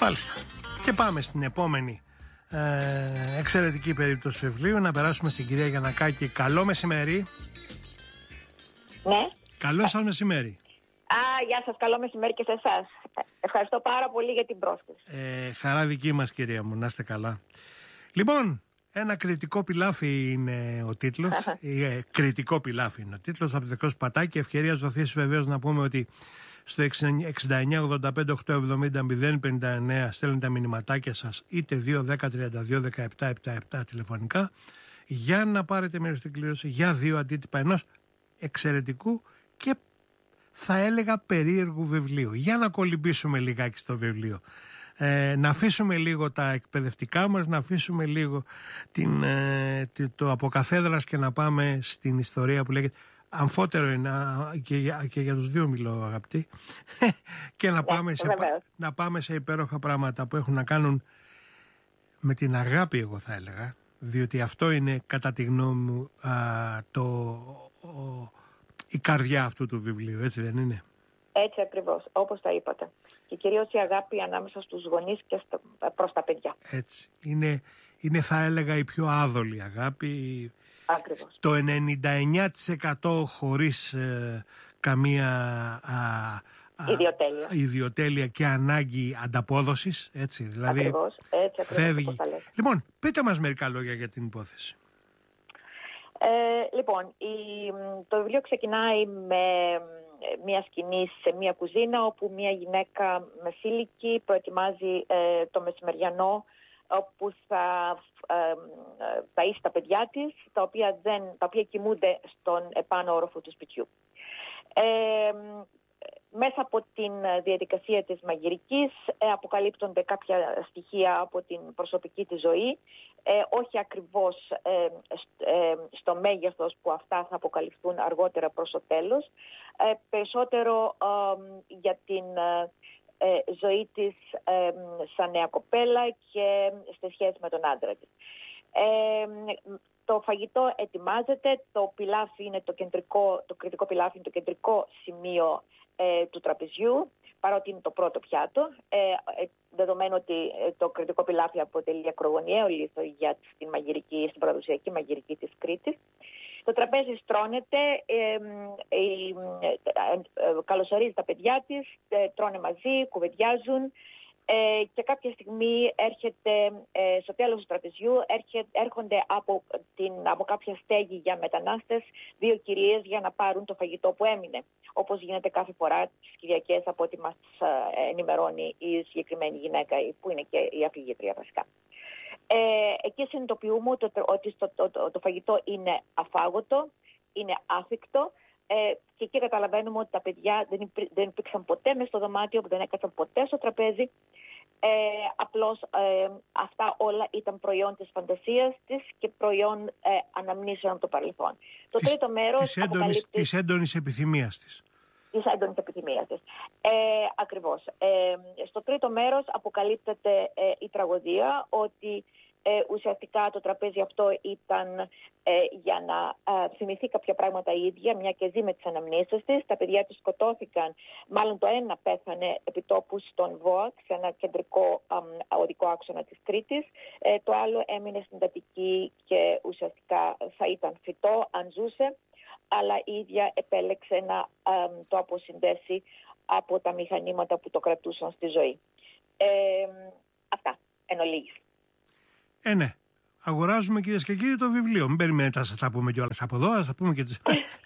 Μάλιστα. Και πάμε στην επόμενη εξαιρετική περίπτωση βιβλίου. Να περάσουμε στην κυρία Γιαννακάκη. Καλό μεσημέρι. Ναι. Καλό σας μεσημέρι. Γεια σας, καλό μεσημέρι και σε εσάς. Ευχαριστώ πάρα πολύ για την πρόσκληση. Χαρά δική μας, κυρία μου, να είστε καλά. Λοιπόν, ένα κριτικό πιλάφι είναι ο τίτλος. Κριτικό πιλάφι είναι ο τίτλος. Από το δικό πατάκι. Ευκαιρία ζωθής βεβαίως να πούμε ότι στο 69-85-870-059 στέλνετε τα μηνυματάκια σας, είτε 2-10-32-17-77 τηλεφωνικά, για να πάρετε μέρος στην κλήρωση για 2 αντίτυπα ενός εξαιρετικού και θα έλεγα περίεργου βιβλίου. Για να κολυμπήσουμε λιγάκι στο βιβλίο. Να αφήσουμε λίγο τα εκπαιδευτικά μας, να αφήσουμε λίγο το αποκαθέδρας και να πάμε στην ιστορία που λέγεται. Αμφότερο είναι και για τους δύο μιλώ, αγαπητοί, και να πάμε σε υπέροχα πράγματα που έχουν να κάνουν με την αγάπη, εγώ θα έλεγα, διότι αυτό είναι κατά τη γνώμη μου η καρδιά αυτού του βιβλίου, έτσι δεν είναι? Έτσι ακριβώς, όπως τα είπατε. Και κυρίως η αγάπη ανάμεσα στους γονείς και προς τα παιδιά. Έτσι. Είναι θα έλεγα η πιο άδολη αγάπη. Ακριβώς. Το 99% χωρίς καμία ιδιοτέλεια και ανάγκη ανταπόδοσης. Έτσι, δηλαδή ακριβώς, έτσι φεύγει. Λοιπόν, πείτε μας μερικά λόγια για την υπόθεση. Λοιπόν, το βιβλίο ξεκινάει με μια σκηνή σε μια κουζίνα όπου μια γυναίκα μεσήλικη προετοιμάζει το μεσημεριανό, όπου θα ταΐσει τα παιδιά της, τα οποία κοιμούνται στον επάνω όροφο του σπιτιού. Μέσα από την διαδικασία της μαγειρικής αποκαλύπτονται κάποια στοιχεία από την προσωπική της ζωή, όχι ακριβώς στο μέγεθος που αυτά θα αποκαλυφθούν αργότερα προς το τέλος, περισσότερο για την ζωή της σαν νέα κοπέλα και στη σχέση με τον άντρα της. Το φαγητό ετοιμάζεται, το πιλάφι είναι το κριτικό πιλάφι είναι το κεντρικό σημείο του τραπεζιού, παρότι είναι το πρώτο πιάτο, δεδομένου ότι το κριτικό πιλάφι αποτελεί ακρογωνιαίο λίθο για στην παραδοσιακή μαγειρική της Κρήτης. Το τραπέζι στρώνεται, καλωσορίζει τα παιδιά της, τρώνε μαζί, κουβεντιάζουν και κάποια στιγμή στο τέλος του τραπεζιού έρχονται από κάποια στέγη για μετανάστες 2 κυρίες για να πάρουν το φαγητό που έμεινε, όπως γίνεται κάθε φορά τις Κυριακές, από ό,τι μας ενημερώνει η συγκεκριμένη γυναίκα, που είναι και η αφηγήτρια βασικά. Εκεί συνειδητοποιούμε ότι το φαγητό είναι αφάγωτο, είναι άφικτο, και εκεί καταλαβαίνουμε ότι τα παιδιά δεν υπήρξαν ποτέ μες στο δωμάτιο, δεν έκατσαν ποτέ στο τραπέζι. Απλώς αυτά όλα ήταν προϊόν της φαντασίας της και προϊόν αναμνήσεων από το παρελθόν. Το τρίτο μέρος της έντονης επιθυμίας της. Ακριβώς. Στο τρίτο μέρος αποκαλύπτεται η τραγωδία, ότι ουσιαστικά το τραπέζι αυτό ήταν για να θυμηθεί κάποια πράγματα η ίδια, μια και ζει με τις αναμνήσεις της. Τα παιδιά της σκοτώθηκαν, μάλλον το ένα πέθανε επιτόπου στον ΒΟΑΚ, σε ένα κεντρικό οδικό άξονα της Κρήτης. Το άλλο έμεινε στην Αττική και ουσιαστικά θα ήταν φυτό αν ζούσε, αλλά η ίδια επέλεξε να το αποσυνδέσει από τα μηχανήματα που το κρατούσαν στη ζωή. Αυτά εν ολίγης. Ναι. Αγοράζουμε, κυρίες και κύριοι, το βιβλίο. Μην περιμένετε να σας τα πούμε κιόλας από εδώ. Ας πούμε και τις...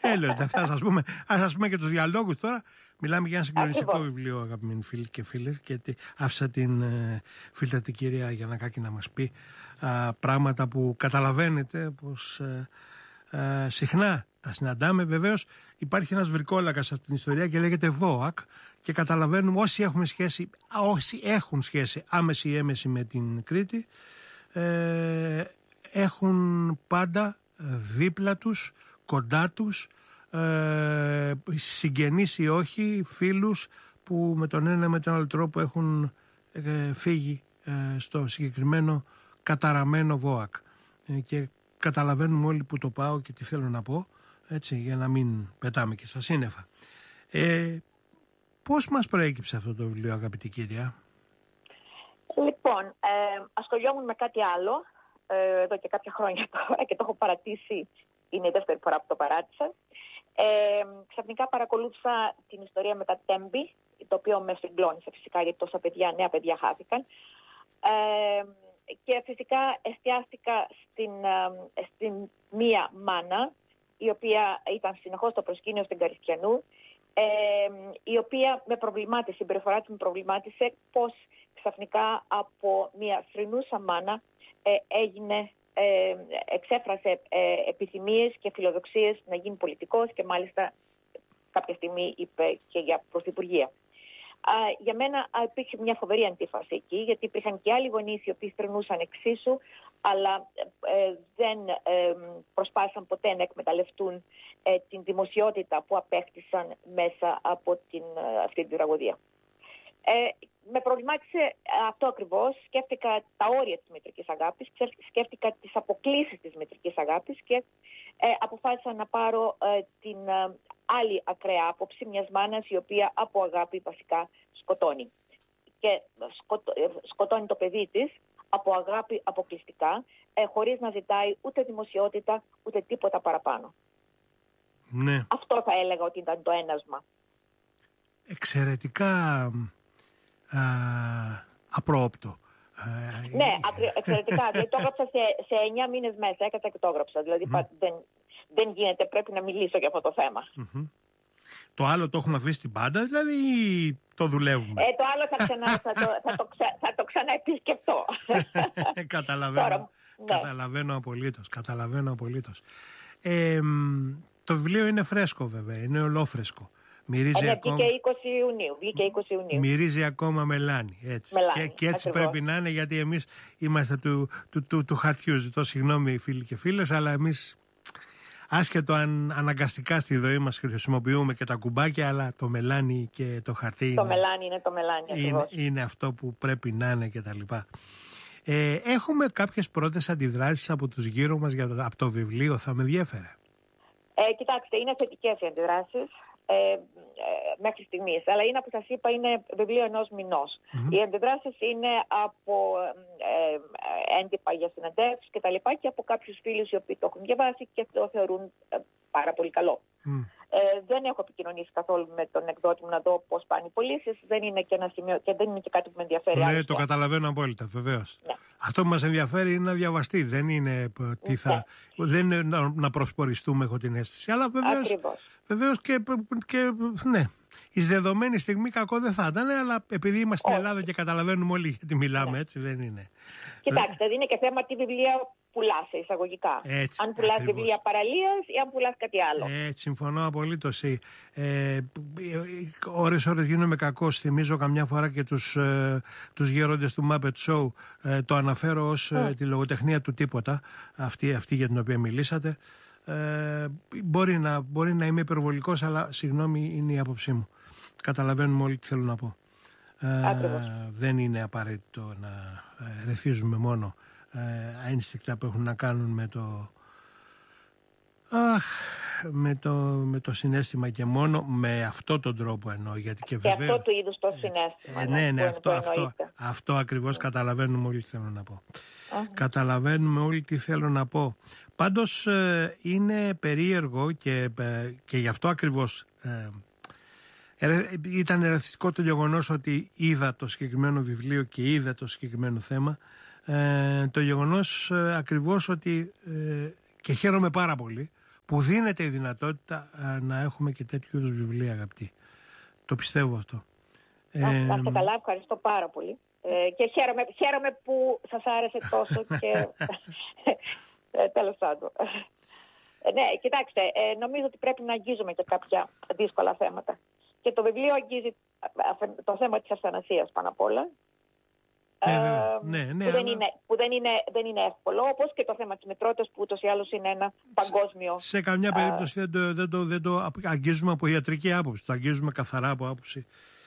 ας πούμε και τους διαλόγους τώρα. Μιλάμε για ένα συγκλονιστικό βιβλίο, αγαπημένοι φίλοι και φίλες. Και άφησα την φίλτατη κυρία Γιαννακάκη να μας πει πράγματα που καταλαβαίνετε πως συχνά τα συναντάμε. Βεβαίως υπάρχει ένας βρικόλακας από την ιστορία και λέγεται ΒΟΑΚ, και καταλαβαίνουμε όσοι έχουν σχέση άμεση ή έμεση με την Κρήτη, έχουν πάντα δίπλα τους, κοντά τους, συγγενείς ή όχι, φίλους που με τον ένα με τον άλλο τρόπο έχουν φύγει στο συγκεκριμένο καταραμένο ΒΟΑΚ, και καταλαβαίνουμε όλοι που το πάω και τι θέλω να πω, έτσι, για να μην πετάμε και στα σύννεφα. Πώς μας προέκυψε αυτό το βιβλίο, αγαπητή κυρία? Λοιπόν, ασχολιόμουν με κάτι άλλο εδώ και κάποια χρόνια τώρα και το έχω παρατήσει, είναι η δεύτερη φορά που το παράτησα. Ξαφνικά παρακολούθησα την ιστορία με τα Τέμπη, το οποίο με συγκλώνησε φυσικά, γιατί τόσα νέα παιδιά χάθηκαν. Και φυσικά εστιάστηκα στην μία μάνα, η οποία ήταν συνεχώς στο προσκήνιο στην Καριστιανού, η οποία με προβλημάτισε, η συμπεριφορά της με προβλημάτισε πώς ξαφνικά από μία θρηνούσα μάνα εξέφρασε επιθυμίες και φιλοδοξίες να γίνει πολιτικός και μάλιστα κάποια στιγμή είπε και για πρωθυπουργία. Για μένα υπήρχε μια φοβερή αντίφαση εκεί, γιατί υπήρχαν και άλλοι γονείς οι οποίοι θρηνούσαν εξίσου, αλλά δεν προσπάθησαν ποτέ να εκμεταλλευτούν την δημοσιότητα που απέκτησαν μέσα από αυτή την τραγωδία. Με προβλημάτισε αυτό ακριβώς. Σκέφτηκα τα όρια της μητρικής αγάπης, σκέφτηκα τις αποκλίσεις της μητρικής αγάπης και αποφάσισα να πάρω την άλλη ακραία άποψη μιας μάνας η οποία από αγάπη βασικά σκοτώνει. Και σκοτώνει το παιδί της από αγάπη αποκλειστικά, χωρίς να ζητάει ούτε δημοσιότητα ούτε τίποτα παραπάνω. Ναι. Αυτό θα έλεγα ότι ήταν το ένασμα. Εξαιρετικά απρόοπτο. Ναι, εξαιρετικά. Δηλαδή, το έγραψα σε 9 μήνες μέσα, έκανα και το έγραψα. Δηλαδή δεν γίνεται, πρέπει να μιλήσω για αυτό το θέμα. Το άλλο το έχουμε αφήσει στην πάντα, δηλαδή, ή το δουλεύουμε? Το άλλο θα το ξαναεπισκεφτώ. Καταλαβαίνω απολύτως. Το βιβλίο είναι φρέσκο βέβαια, είναι ολόφρεσκο. Βγήκε 20 Ιουνίου. Μυρίζει ακόμα μελάνι. Έτσι. Και έτσι ακριβώς πρέπει να είναι, γιατί εμείς είμαστε του χαρτιού. Ζητώ συγγνώμη φίλοι και φίλες, αλλά εμείς, άσχετο αν αναγκαστικά στη ζωή μας χρησιμοποιούμε και τα κουμπάκια, αλλά το μελάνι και το χαρτί είναι αυτό που πρέπει να είναι κτλ. Έχουμε κάποιες πρώτες αντιδράσεις από τους γύρω μας από το βιβλίο? Θα με ενδιέφερε. Κοιτάξτε, είναι θετικές οι αντιδράσεις μέχρι στιγμής, αλλά είναι, όπως σας είπα, είναι βιβλίο ενός μηνός. Οι αντιδράσεις είναι από έντυπα για συναντεύσεις και τα λοιπά, και από κάποιους φίλους οι οποίοι το έχουν διαβάσει και το θεωρούν πάρα πολύ καλό. Δεν έχω επικοινωνήσει καθόλου με τον εκδότη μου να δω πώς πάνε οι πωλήσεις. Δεν είναι και ένα σημείο και δεν είναι και κάτι που με ενδιαφέρει. Ναι, το καταλαβαίνω απόλυτα, βεβαίως. Ναι. Αυτό που μας ενδιαφέρει είναι να διαβαστεί. Δεν είναι δεν είναι να προσποριστούμε, έχω την αίσθηση. Αλλά βεβαίως και ναι. Εις δεδομένη στιγμή κακό δεν θα ήταν, αλλά επειδή είμαστε στην Ελλάδα και καταλαβαίνουμε όλοι γιατί μιλάμε, έτσι δεν είναι. Κοιτάξτε, δεν είναι και θέμα τι βιβλία πουλάς εισαγωγικά. Έτσι, αν πουλάς βιβλία παραλίας ή αν πουλάς κάτι άλλο. Συμφωνώ απολύτως. Ώρες γίνομαι κακός. Θυμίζω καμιά φορά και τους γέροντες του Muppet Show. Το αναφέρω ως τη λογοτεχνία του τίποτα, αυτή για την οποία μιλήσατε. Μπορεί να είμαι υπερβολικός, αλλά συγγνώμη, είναι η άποψή μου. Καταλαβαίνουμε όλοι τι θέλω να πω. Δεν είναι απαραίτητο να ρεθίζουμε μόνο ένστικτα που έχουν να κάνουν με το συναίσθημα και μόνο, με αυτό τον τρόπο εννοώ. Γιατί και αυτό του είδους το συναίσθημα. Ναι, αυτό ακριβώς καταλαβαίνουμε όλοι τι θέλω να πω. Καταλαβαίνουμε όλοι τι θέλω να πω. Πάντως είναι περίεργο και γι' αυτό ακριβώς ήταν ερεθιστικό το γεγονός ότι είδα το συγκεκριμένο βιβλίο και είδα το συγκεκριμένο θέμα. Το γεγονός ακριβώς ότι και χαίρομαι πάρα πολύ που δίνεται η δυνατότητα να έχουμε και τέτοιου είδους βιβλία, αγαπητοί. Το πιστεύω αυτό. Να είστε καλά, ευχαριστώ πάρα πολύ. Και χαίρομαι που σας άρεσε τόσο και τέλος πάντων. Ναι, κοιτάξτε, νομίζω ότι πρέπει να αγγίζουμε και κάποια δύσκολα θέματα. Και το βιβλίο αγγίζει το θέμα της αυθανασίας πάνω απ' όλα. Που δεν είναι εύκολο, όπως και το θέμα της μητρότητας, που ούτως ή άλλως είναι ένα παγκόσμιο. Σε καμιά περίπτωση δεν το αγγίζουμε από ιατρική άποψη, το αγγίζουμε καθαρά από άποψη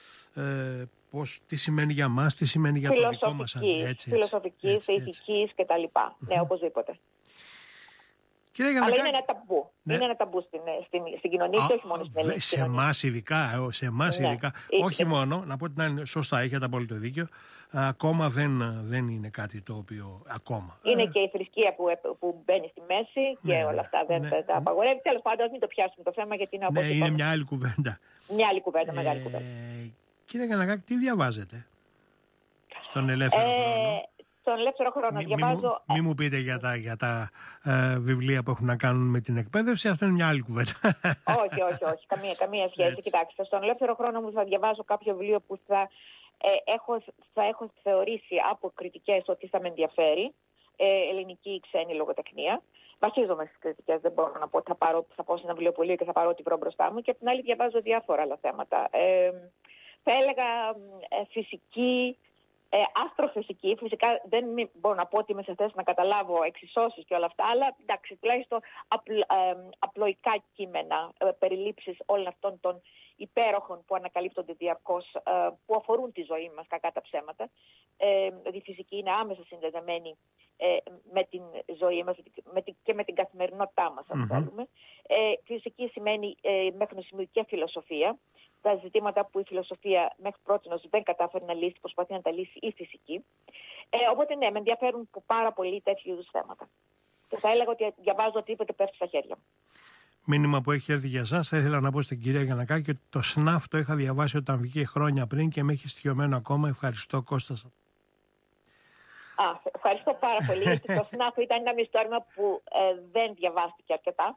τι σημαίνει για μας, τι σημαίνει για το δικό μας. Φιλοσοφικής, ηθικής κτλ. Ναι, οπωσδήποτε. Αλλά είναι ένα ταμπού. Ναι. Είναι ένα ταμπού στην κοινωνία και όχι μόνο στην ελληνική κοινωνία. Σε εμάς ειδικά. Όχι μόνο, να πω την άλλη, σωστά, έχετε απόλυτο δίκιο. Ακόμα δεν είναι κάτι το οποίο ακόμα. Είναι και η θρησκεία που μπαίνει στη μέση και όλα αυτά δεν τα απαγορεύει. Τέλος πάντων, μην το πιάσουμε το θέμα, γιατί είναι είναι μια άλλη κουβέντα. Μια άλλη κουβέντα, μεγάλη κουβέντα. Κύριε Γιαννακάκη, τι διαβάζετε στον ελεύθερο χρόνο? Στον ελεύθερο χρόνο διαβάζω. Μη μου πείτε για τα βιβλία που έχουν να κάνουν με την εκπαίδευση, αυτό είναι μια άλλη κουβέντα. Όχι. Καμία σχέση. Έτσι. Κοιτάξτε, στον ελεύθερο χρόνο μου θα διαβάζω κάποιο βιβλίο που θα έχω θεωρήσει από κριτικές ότι θα με ενδιαφέρει. Ελληνική ή ξένη λογοτεχνία. Βασίζομαι στις κριτικές, δεν μπορώ να πω ότι θα πάω σε ένα βιβλιοπωλείο και θα πάρω ό,τι βρω μπροστά μου. Και απ' την άλλη διαβάζω διάφορα άλλα θέματα. Θα έλεγα φυσική. Αστροφυσική, φυσικά δεν μπορώ να πω ότι είμαι σε θέση να καταλάβω εξισώσεις και όλα αυτά, αλλά εντάξει, τουλάχιστον απλοϊκά κείμενα, περιλήψεις όλων αυτών των υπέροχων που ανακαλύπτονται διαρκώς, που αφορούν τη ζωή μας, κακά τα ψέματα. Η φυσική είναι άμεσα συνδεδεμένη με την ζωή μας και με την καθημερινότητά μας, αν θέλουμε. Φυσική σημαίνει μέχρι ένα σημείο και φιλοσοφία. Τα ζητήματα που η φιλοσοφία μέχρι πρότινος δεν κατάφερε να λύσει, προσπαθεί να τα λύσει η φυσική. Οπότε ναι, με ενδιαφέρουν πάρα πολύ τέτοιου είδους θέματα. Και θα έλεγα ότι διαβάζω οτιδήποτε πέφτει στα χέρια μου. Μήνυμα που έχει έρθει για εσάς, θα ήθελα να πω στην κυρία Γιαννακάκη ότι το ΣΝΑΦ το είχα διαβάσει όταν βγήκε χρόνια πριν και με έχει στοιχειωμένο ακόμα. Ευχαριστώ, Κώστας. Ευχαριστώ πάρα πολύ, γιατί το ΣΝΑΦ ήταν ένα μυστόρημα που δεν διαβάστηκε αρκετά.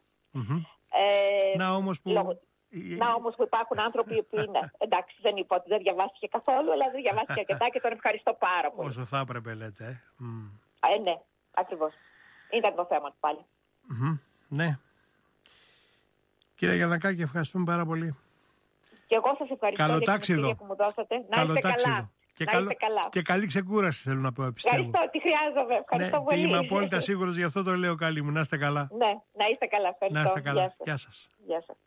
Να όμως που υπάρχουν άνθρωποι που είναι. Εντάξει, δεν είπα ότι δεν διαβάστηκε καθόλου, αλλά δεν διαβάστηκε αρκετά και τον ευχαριστώ πάρα πολύ. Όσο θα έπρεπε, λέτε. Ναι, ακριβώς. Ήταν το θέμα του πάλι. Ναι. Κύριε Γιαννακάκη, ευχαριστούμε πάρα πολύ. Και εγώ σας ευχαριστώ για την ευκαιρία που μου δώσατε. Να είστε καλά. Και καλή ξεκούραση, θέλω να πω. Ευχαριστώ, τι χρειάζομαι. Ευχαριστώ πολύ. Είμαι απόλυτα σίγουρος, γι' αυτό το λέω, καλή μου. Να είστε καλά. Ναι, να είστε καλά. Ευχαριστώ. Να είστε καλά. Γεια σας. Γεια σας.